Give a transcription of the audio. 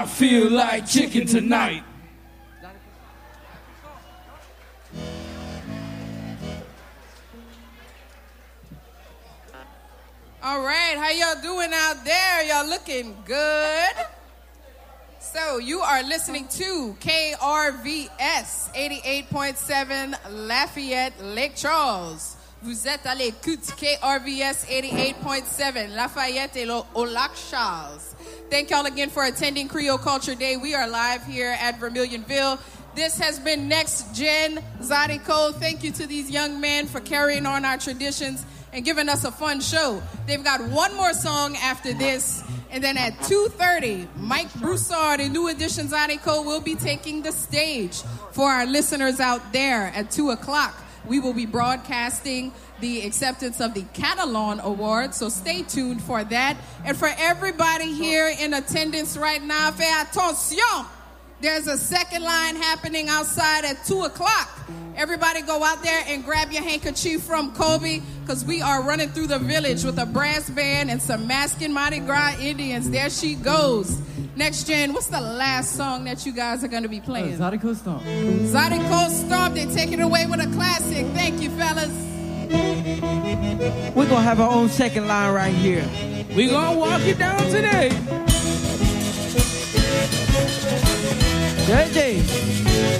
I feel like chicken tonight. All right, how y'all doing out there? Y'all looking good? So you are listening to KRVS 88.7 Lafayette Lake Charles. Vous êtes à l'écoute KRVS 88.7 Lafayette et au Lac Charles. Thank y'all again for attending Creole Culture Day. We are live here at Vermilionville. This has been Next Gen Zydeco. Thank you to these young men for carrying on our traditions and giving us a fun show. They've got one more song after this, and then at 2:30, Mike Broussard and New Edition Zydeco will be taking the stage. For our listeners out there, at 2 o'clock, we will be broadcasting the acceptance of the Catalan Award, so stay tuned for that. And for everybody here in attendance right now, fais attention! There's a second line happening outside at 2 o'clock. Everybody go out there and grab your handkerchief from Kobe, because we are running through the village with a brass band and some masking Mardi Gras Indians. There she goes. Next Gen, what's the last song that you guys are going to be playing? Zydeco Stomp. Zydeco Stomp. They take it away with a classic. Thank you, fellas. We're going to have our own second line right here. We're going to walk it down today. JJ.